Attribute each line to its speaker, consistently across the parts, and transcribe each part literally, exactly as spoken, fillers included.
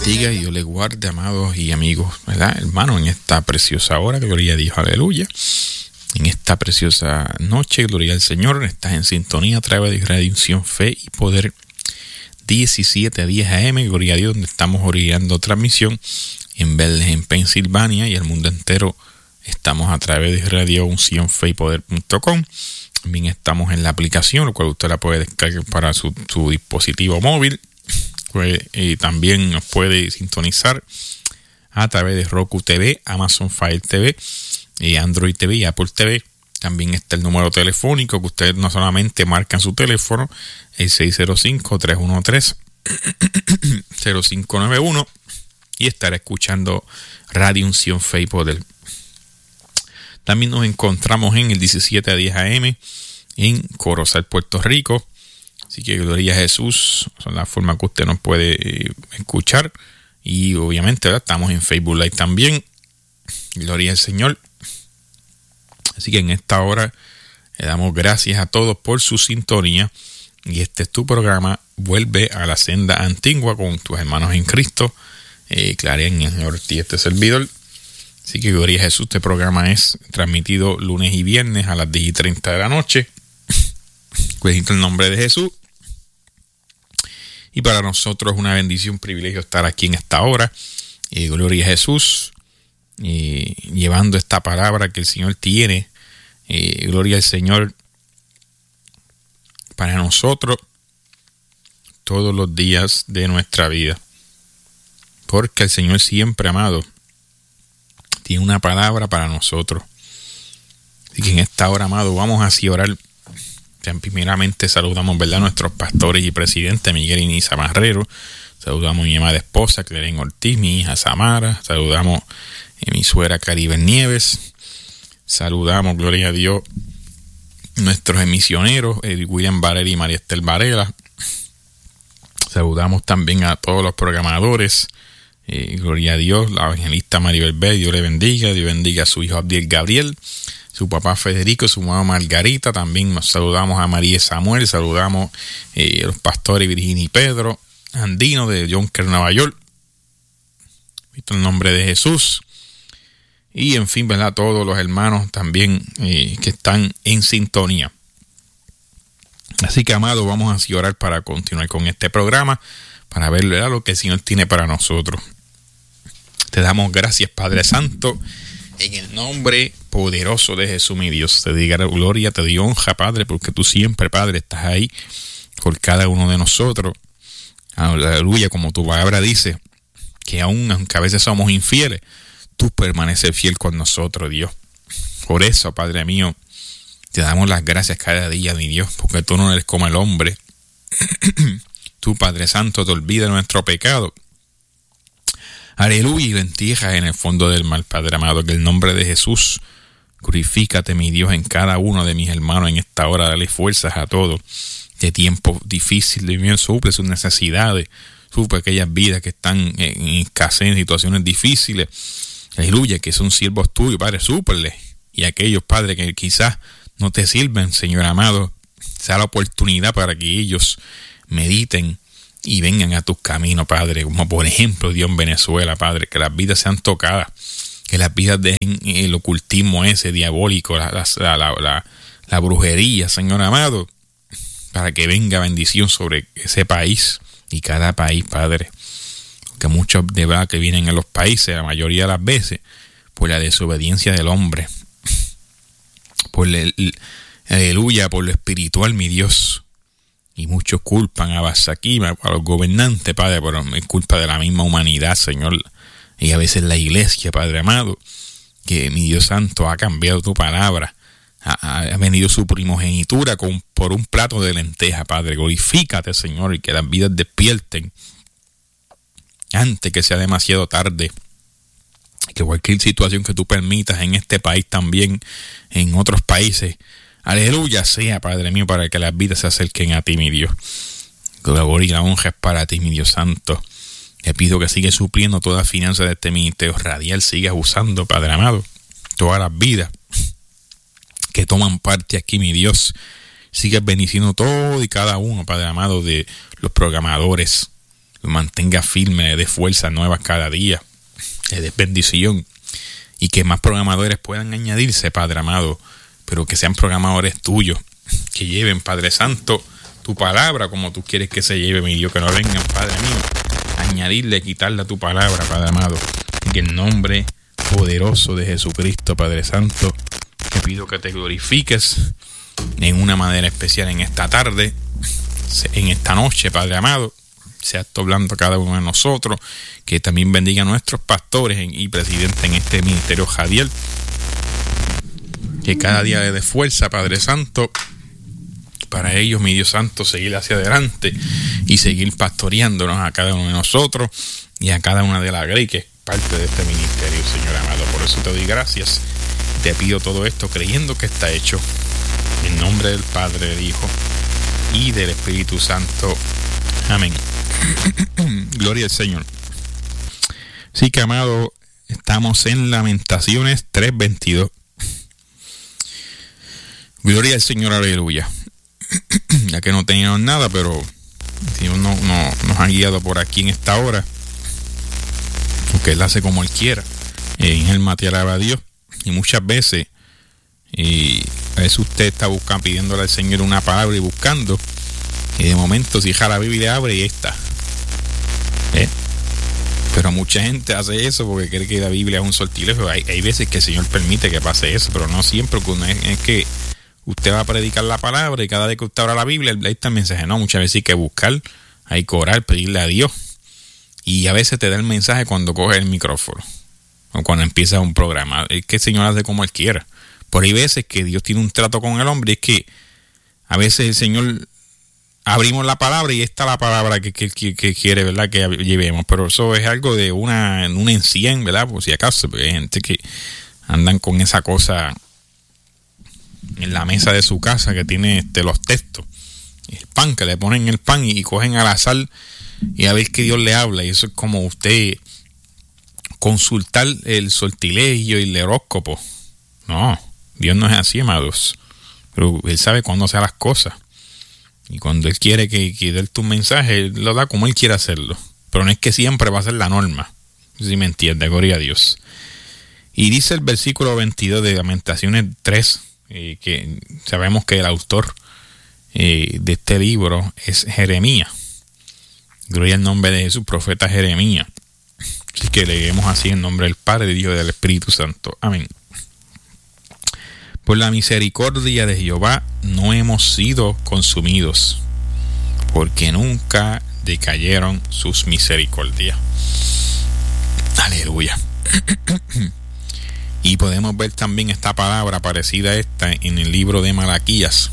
Speaker 1: bendiga y Dios le guarde, amados y amigos, ¿verdad? Hermanos, en esta preciosa hora, gloria a Dios, aleluya. En esta preciosa noche, gloria al Señor, estás en sintonía a través de Radio Unción Fe y Poder diecisiete a diez A M, gloria a Dios, donde estamos orillando transmisión en Bethlehem, Pensilvania, y el mundo entero estamos a través de Radio Unción Fe y Poder punto com. También estamos en la aplicación, lo cual usted la puede descargar para su, su dispositivo móvil. Pues, y también nos puede sintonizar a través de Roku T V, Amazon Fire T V, y Android T V y Apple T V. También está el número telefónico que ustedes no solamente marcan su teléfono, el seis cero cinco, tres uno tres, cero cinco nueve uno, y estará escuchando Radio Unción Fe y Poder. También nos encontramos en el diecisiete a diez A M en Corozal, Puerto Rico. Así que gloria a Jesús, son la forma que usted nos puede eh, escuchar. Y obviamente, ¿verdad?, estamos en Facebook Live también. Gloria al Señor. Así que en esta hora le damos gracias a todos por su sintonía. Y este es tu programa, Vuelve a la Senda Antigua, con tus hermanos en Cristo, eh, Clarén y el Señor Ortiz, este servidor. Así que gloria a Jesús, este programa es transmitido lunes y viernes a las diez y treinta de la noche. Bendito el nombre de Jesús. Y para nosotros es una bendición, un privilegio estar aquí en esta hora. Eh, gloria a Jesús. Eh, llevando esta palabra que el Señor tiene. Eh, gloria al Señor para nosotros todos los días de nuestra vida. Porque el Señor siempre, amado, tiene una palabra para nosotros. Así que en esta hora, amado, vamos así a orar. Primeramente saludamos, ¿verdad?, a nuestros pastores y presidentes, Miguel y Nisa Marrero. Saludamos a mi amada esposa, Clarén Ortiz, mi hija Samara. Saludamos a mi suegra Caribe Nieves. Saludamos, gloria a Dios, nuestros misioneros, William Varela y María Estel Varela. Saludamos también a todos los programadores. Eh, gloria a Dios, la evangelista Maribel B. Dios le bendiga. Dios bendiga a su hijo Abdiel Gabriel, su papá Federico, su mamá Margarita. También nos saludamos a María Samuel, saludamos eh, a los pastores Virginia y Pedro Andino de Jonker, Nueva York. Visto el nombre de Jesús. Y en fin, ¿verdad?, todos los hermanos también eh, que están en sintonía. Así que, amado, vamos así a orar para continuar con este programa, para ver, ¿verdad?, lo que el Señor tiene para nosotros. Te damos gracias, Padre Santo, en el nombre poderoso de Jesús, mi Dios. Te diga gloria, te doy honra, Padre, porque tú siempre, Padre, estás ahí por cada uno de nosotros. Aleluya, como tu palabra dice, que aún, aunque a veces somos infieles, tú permaneces fiel con nosotros, Dios. Por eso, Padre mío, te damos las gracias cada día, mi Dios, porque tú no eres como el hombre. Tú, Padre Santo, te olvidas de nuestro pecado. Aleluya, y lo entierras en el fondo del mar, Padre amado, que el nombre de Jesús, glorifícate, mi Dios, en cada uno de mis hermanos en esta hora. Dale fuerzas a todos. De tiempo difícil, Dios mío, suple sus necesidades, suple aquellas vidas que están en escasez, en situaciones difíciles. Aleluya, que son siervos tuyos, Padre, súpleles. Y aquellos, Padre, que quizás no te sirven, Señor amado, sea la oportunidad para que ellos mediten y vengan a tus caminos, Padre, como por ejemplo, Dios, en Venezuela, Padre, que las vidas sean tocadas, que las vidas dejen el ocultismo ese diabólico, la, la, la, la, la brujería, Señor amado, para que venga bendición sobre ese país y cada país, Padre, que muchos de verdad que vienen en los países, la mayoría de las veces, por la desobediencia del hombre, por el, el, aleluya, por lo espiritual, mi Dios. Y muchos culpan a Basaquí, a los gobernantes, Padre, por culpa de la misma humanidad, Señor. Y a veces la iglesia, Padre amado, que mi Dios santo ha cambiado tu palabra. Ha, ha venido su primogenitura con, por un plato de lenteja, Padre. Glorifícate, Señor, y que las vidas despierten antes que sea demasiado tarde. Que cualquier situación que tú permitas en este país también, en otros países, aleluya sea, Padre mío, para que las vidas se acerquen a ti, mi Dios. Gloria y la honra es para ti, mi Dios santo. Te pido que sigas supliendo toda finanza de este ministerio radial, sigas usando, Padre amado, todas las vidas que toman parte aquí, mi Dios. Sigas bendiciendo todo y cada uno, Padre amado, de los programadores, lo mantenga firme, le dé fuerzas nuevas cada día, le dé bendición, y que más programadores puedan añadirse, Padre amado, pero que sean programadores tuyos, que lleven, Padre Santo, tu palabra como tú quieres que se lleve, mi Dios, que no vengan, Padre mío, a añadirle, quitarle a tu palabra, Padre amado, en el nombre poderoso de Jesucristo, Padre Santo, te pido que te glorifiques en una manera especial en esta tarde, en esta noche, Padre amado. Sea esto hablando a cada uno de nosotros, que también bendiga a nuestros pastores y presidentes en este ministerio Jadiel, que cada día le dé fuerza, Padre Santo, para ellos, mi Dios Santo, seguir hacia adelante y seguir pastoreándonos a cada uno de nosotros y a cada una de las grey que es parte de este ministerio, Señor amado. Por eso te doy gracias, te pido todo esto creyendo que está hecho, en nombre del Padre, del Hijo y del Espíritu Santo. Amén. Gloria al Señor. Sí, que amado, estamos en Lamentaciones tres veintidós. Gloria al Señor, aleluya. Ya que no teníamos nada, pero Dios no, no, nos ha guiado por aquí en esta hora, porque Él hace como Él quiera. En Él mate alaba a Dios. Y muchas veces, y a veces usted está buscando, pidiéndole al Señor una palabra y buscando, y de momento si jala la Biblia abre y ahí está. ¿Eh? Pero mucha gente hace eso porque cree que la Biblia es un sortilegio. Hay, hay veces que el Señor permite que pase eso, pero no siempre. Es, es que usted va a predicar la palabra y cada vez que usted abra la Biblia, ahí está el mensaje. No, muchas veces hay que buscar, hay que orar, pedirle a Dios. Y a veces te da el mensaje cuando coge el micrófono o cuando empieza un programa. Es que el Señor hace como Él quiera. Por ahí veces que Dios tiene un trato con el hombre, es que a veces el Señor... abrimos la palabra y esta es la palabra que, que, que quiere, ¿verdad?, que llevemos. Pero eso es algo de una, una en cien, ¿verdad? Por si acaso, hay gente que andan con esa cosa en la mesa de su casa que tiene este, los textos. El pan, que le ponen el pan y, y cogen al azar y a ver que Dios le habla. Y eso es como usted consultar el sortilegio y el horóscopo. No, Dios no es así, amados. Pero Él sabe cuándo hace las cosas. Y cuando Él quiere que, que dé tu mensaje, Él lo da como Él quiere hacerlo. Pero no es que siempre va a ser la norma. Si me entiende, gloria a Dios. Y dice el versículo veintidós de Lamentaciones tres, eh, que sabemos que el autor eh, de este libro es Jeremías. Gloria al nombre de Jesús, profeta Jeremías. Así que leemos así en nombre del Padre, del Hijo y del Espíritu Santo. Amén. Por la misericordia de Jehová no hemos sido consumidos, porque nunca decayeron sus misericordias. Aleluya. Y podemos ver también esta palabra parecida a esta en el libro de Malaquías.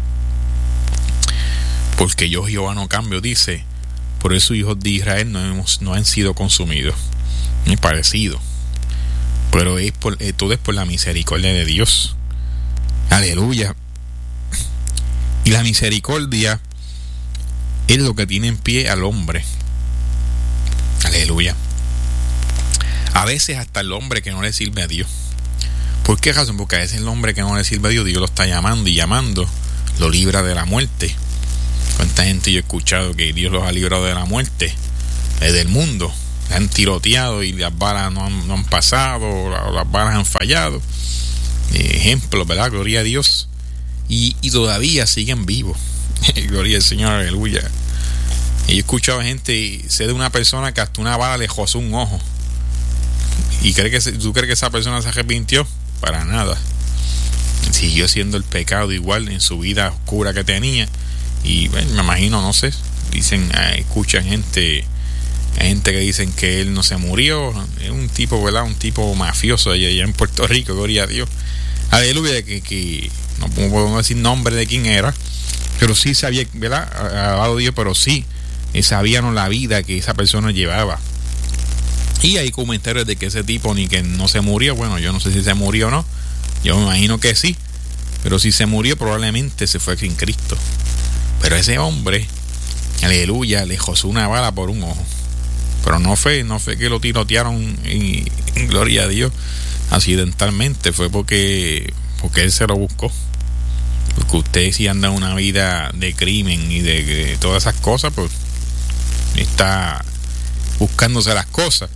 Speaker 1: Porque yo, Jehová, no cambio, dice, por eso hijos de Israel no, hemos, no han sido consumidos. Es parecido. Pero es por, eh, todo es por la misericordia de Dios. Aleluya. Y la misericordia es lo que tiene en pie al hombre. Aleluya. A veces hasta el hombre que no le sirve a Dios. ¿Por qué razón? Porque a veces el hombre que no le sirve a Dios, Dios lo está llamando y llamando, lo libra de la muerte. ¿Cuánta gente yo he escuchado que Dios los ha librado de la muerte? Desde el mundo. Le han tiroteado y las balas no han, no han pasado, o las balas han fallado. Ejemplos, ¿verdad? Gloria a Dios. Y, y todavía siguen vivos. Gloria al Señor, aleluya. Y yo he escuchado a gente, sé de una persona que hasta una bala le jozó un ojo. ¿Y cree que, tú crees que esa persona se arrepintió? Para nada. Siguió siendo el pecado igual en su vida oscura que tenía. Y bueno, me imagino, no sé, dicen, eh, escuchan gente, gente que dicen que él no se murió. Es un tipo, ¿verdad? Un tipo mafioso allá, allá en Puerto Rico, gloria a Dios. Aleluya, que, que no podemos decir nombre de quién era, pero sí sabía, ¿verdad? Alabado Dios, pero sí sabían la vida que esa persona llevaba. Y hay comentarios de que ese tipo ni que no se murió. Bueno, yo no sé si se murió o no. Yo me imagino que sí. Pero si se murió, probablemente se fue sin Cristo. Pero ese hombre, aleluya, le jozó una bala por un ojo. Pero no fue, no fue que lo tirotearon en, en gloria a Dios accidentalmente. Fue porque, porque él se lo buscó. Porque usted si anda una vida de crimen y de, de todas esas cosas, pues está buscándose las cosas.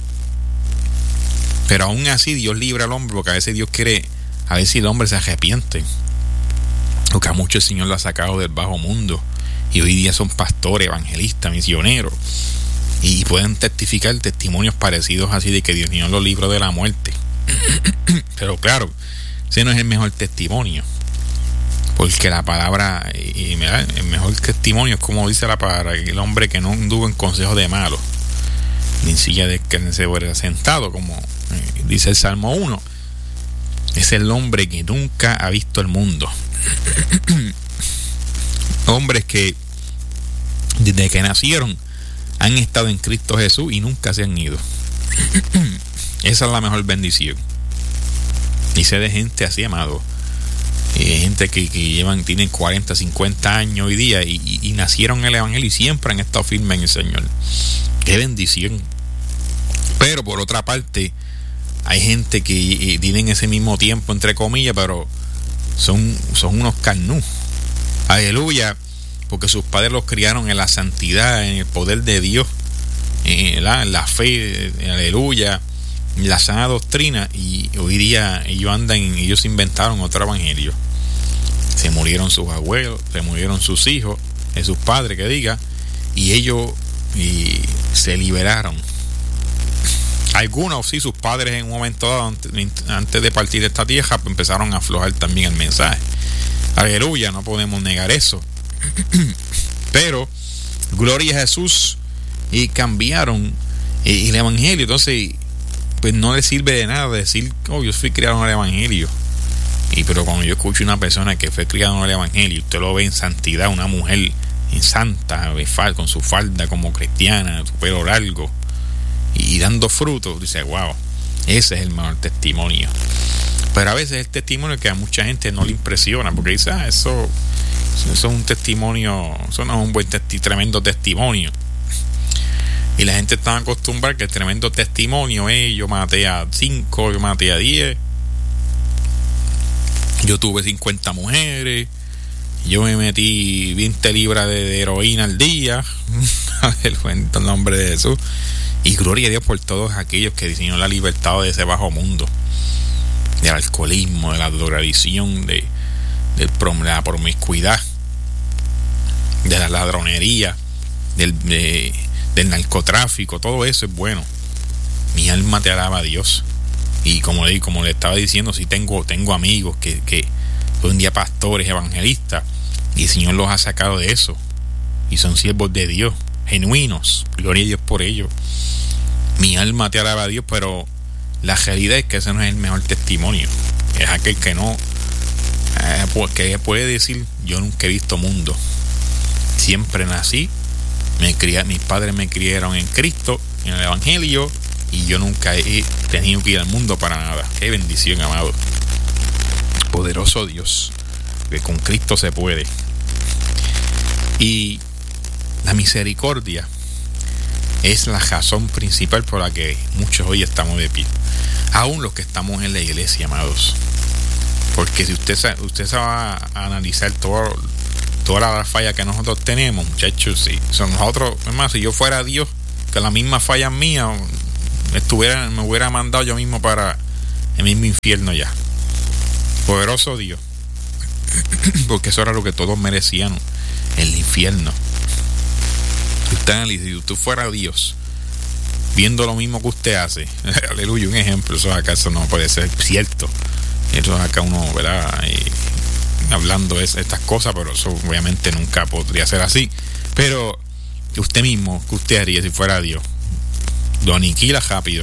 Speaker 1: Pero aún así Dios libra al hombre, porque a veces Dios quiere, a ver si el hombre se arrepiente. Porque a muchos el Señor lo ha sacado del bajo mundo y hoy día son pastores, evangelistas, misioneros, y pueden testificar testimonios parecidos así de que Dios Dios los libró de la muerte. Pero claro, ese no es el mejor testimonio, porque la palabra, y, y mira, el mejor testimonio es como dice la palabra, el hombre que no anduvo en consejo de malos, ni en silla de que se hubiera sentado, como eh, dice el Salmo uno. Es el hombre que nunca ha visto el mundo. Hombres que desde que nacieron han estado en Cristo Jesús y nunca se han ido. Esa es la mejor bendición. Y sé de gente así, amado, eh, gente que, que llevan, tienen cuarenta, cincuenta años hoy día y, y, y nacieron en el Evangelio y siempre han estado firmes en el Señor. Qué bendición. Pero por otra parte, hay gente que eh, tienen ese mismo tiempo, entre comillas, pero son, son unos carnú. Aleluya, porque sus padres los criaron en la santidad, en el poder de Dios, en la, en la fe, aleluya, en la sana doctrina, y hoy día ellos andan, ellos inventaron otro evangelio. Se murieron sus abuelos, se murieron sus hijos, de sus padres, que diga, y ellos y se liberaron. Algunos sí, sus padres en un momento dado, antes, antes de partir de esta tierra, empezaron a aflojar también el mensaje. Aleluya, no podemos negar eso. Pero gloria a Jesús, y cambiaron y el evangelio. Entonces pues no le sirve de nada decir, oh, yo fui criado en el evangelio. Y pero cuando yo escucho una persona que fue criada en el evangelio, usted lo ve en santidad, una mujer en santa, con su falda como cristiana, su pelo largo y dando frutos, dice, wow, ese es el mejor testimonio. Pero a veces el testimonio que a mucha gente no le impresiona, porque dice, ah, eso, eso es un testimonio, eso no es un buen testi- tremendo testimonio. Y la gente está acostumbrada que el tremendo testimonio es, yo maté a cinco, yo maté a diez, yo tuve cincuenta mujeres, yo me metí veinte libras de, de heroína al día, en el nombre de Jesús. Y gloria a Dios por todos aquellos que diseñó la libertad de ese bajo mundo, del alcoholismo, de la drogadicción, de, de, de la promiscuidad, de la ladronería, del, de, del narcotráfico. Todo eso es bueno. Mi alma te alaba a Dios. Y como le, como le estaba diciendo, sí tengo, tengo amigos que, que hoy en día pastores, evangelistas, y el Señor los ha sacado de eso, y son siervos de Dios, genuinos. Gloria a Dios por ello. Mi alma te alaba a Dios, pero la realidad es que ese no es el mejor testimonio. Es aquel que no, eh, que puede decir, yo nunca he visto mundo, siempre nací, me crié, mis padres me criaron en Cristo, en el evangelio, y yo nunca he tenido que ir al mundo para nada. Qué bendición, amado. Poderoso Dios, que con Cristo se puede. Y la misericordia es la razón principal por la que muchos hoy estamos de pie, aún los que estamos en la iglesia, amados. Porque si usted se, usted se va a analizar todo, todas las fallas que nosotros tenemos, muchachos, si son nosotros, es más, si yo fuera Dios, que las mismas fallas mías estuviera, me hubiera mandado yo mismo para el mismo infierno ya. Poderoso Dios, porque eso era lo que todos merecían, el infierno. Usted, si usted fuera Dios, viendo lo mismo que usted hace, aleluya, un ejemplo, eso acá eso no puede ser cierto. Eso acá uno, ¿verdad? Eh, hablando es, estas cosas, pero eso obviamente nunca podría ser así. Pero usted mismo, ¿qué usted haría si fuera Dios? Lo aniquila rápido.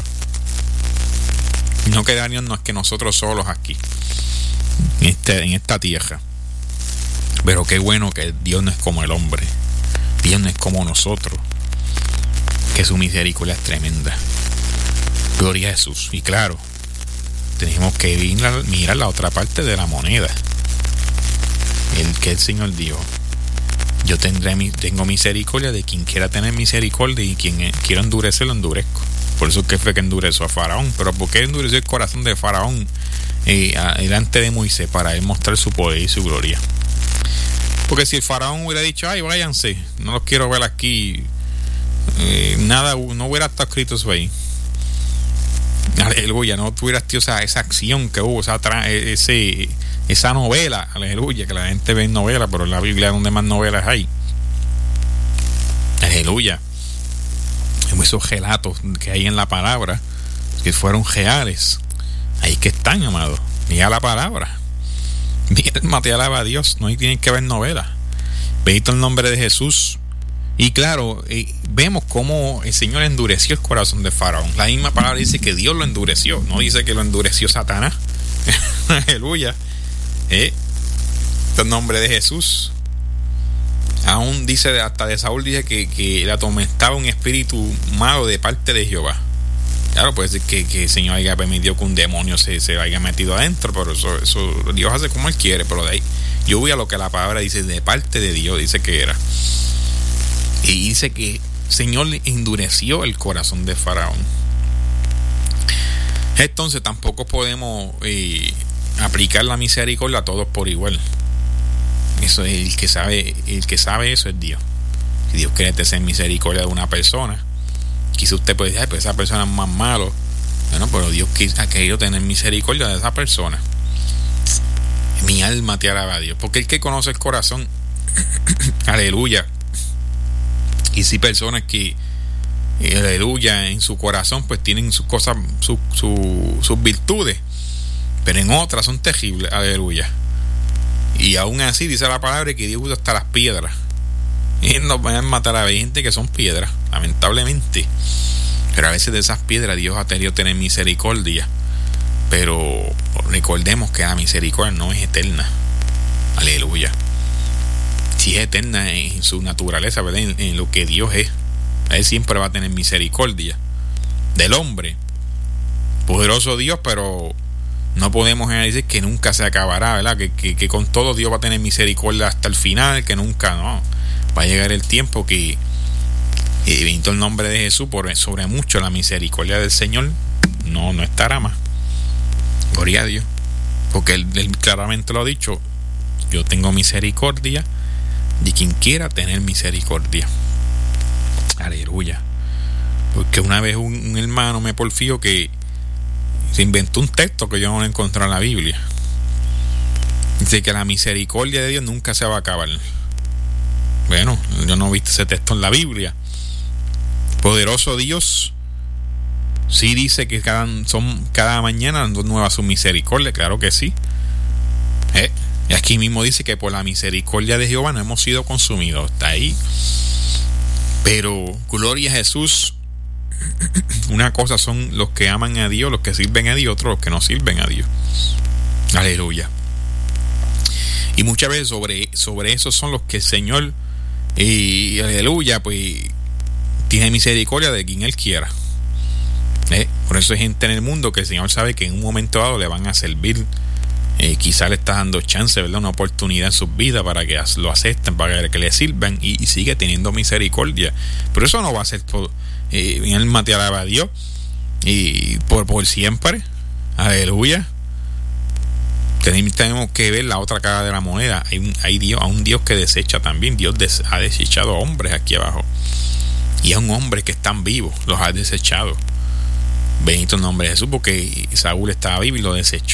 Speaker 1: No quedarían más que nosotros solos aquí, en, este, en esta tierra. Pero qué bueno que Dios no es como el hombre. Dios no es como nosotros, que su misericordia es tremenda. Gloria a Jesús. Y claro, tenemos que mirar, mirar la otra parte de la moneda, el que el Señor dijo, yo tendré tengo misericordia de quien quiera tener misericordia, y quien quiera endurecer lo endurezco. Por eso que fue que endureció a Faraón. Pero ¿por qué endureció el corazón de Faraón eh, delante de Moisés? Para él mostrar su poder y su gloria. Porque si el Faraón hubiera dicho, ay, váyanse, no los quiero ver aquí, eh, nada, no hubiera estado escrito eso ahí. Aleluya, no tuviera tío, esa, esa acción que hubo, esa, ese, esa novela, aleluya, que la gente ve en novela, pero en la Biblia donde más novelas hay. Aleluya. Esos relatos que hay en la palabra, que fueron reales, ahí que están, amados. Mira la palabra. Mira el mate, alaba a Dios, no hay tienen que ver novelas. Bendito el nombre de Jesús. Y claro, eh, vemos cómo el Señor endureció el corazón de Faraón. La misma palabra dice que Dios lo endureció, no dice que lo endureció Satanás. Aleluya. Eh, el nombre de Jesús. Aún dice, hasta de Saúl dice que, que le atormentaba un espíritu malo de parte de Jehová. Claro, puede decir que, que el Señor haya permitido que un demonio se, se haya metido adentro, pero eso, eso Dios hace como Él quiere. Pero de ahí yo voy a lo que la palabra dice, de parte de Dios, dice que era. Y dice que el Señor le endureció el corazón de Faraón. Entonces tampoco podemos eh, aplicar la misericordia a todos por igual. Eso es el que sabe, el que sabe eso es Dios. Si Dios quiere tener misericordia de una persona, quizá usted puede decir, ay, pues esa persona es más malo. Bueno, pero Dios ha querido tener misericordia de esa persona. Mi alma te alaba a Dios, porque el que conoce el corazón, aleluya. Y si personas que, aleluya, en su corazón pues tienen sus cosas, su, su, sus virtudes, pero en otras son terribles, aleluya. Y aún así dice la palabra que Dios usa hasta las piedras. Y nos van a matar a gente que son piedras, lamentablemente. Pero a veces de esas piedras Dios ha querido tener misericordia. Pero recordemos que la misericordia no es eterna. Aleluya. Si es eterna en su naturaleza, ¿verdad? En, en lo que Dios es. Él siempre va a tener misericordia del hombre. Poderoso Dios, pero no podemos decir que nunca se acabará, ¿verdad? Que, que, que con todo Dios va a tener misericordia hasta el final, que nunca, no. Va a llegar el tiempo que, eh, bendito el nombre de Jesús, por sobre mucho la misericordia del Señor no, no estará más. Gloria a Dios. Porque él, él claramente lo ha dicho: yo tengo misericordia de quien quiera tener misericordia. Aleluya. Porque una vez un, un hermano me porfió que se inventó un texto que yo no encontré en la Biblia. Dice que la misericordia de Dios nunca se va a acabar. Bueno, yo no he visto ese texto en la Biblia. Poderoso Dios sí dice que cada, son, cada mañana nueva su misericordia. Claro que sí. ¿Eh? Y aquí mismo dice que por la misericordia de Jehová no hemos sido consumidos. Está ahí. Pero gloria a Jesús. Una cosa son los que aman a Dios, los que sirven a Dios, otros los que no sirven a Dios. Aleluya. Y muchas veces sobre, sobre eso son los que el Señor, y aleluya, pues tiene misericordia de quien Él quiera. ¿Eh? Por eso hay gente en el mundo que el Señor sabe que en un momento dado le van a servir. Eh, quizá le está dando chance, ¿verdad? Una oportunidad en sus vidas para que lo acepten, para que le sirvan, y, y sigue teniendo misericordia. Pero eso no va a ser todo. Eh, en el mate alaba a Dios y por, por siempre. Aleluya. Tenemos, tenemos que ver la otra cara de la moneda. Hay, un, hay Dios, a un Dios que desecha también. Dios des, ha desechado a hombres aquí abajo, y a un hombre que están vivos los ha desechado. Bendito el nombre de Jesús, porque Saúl estaba vivo y lo desechó.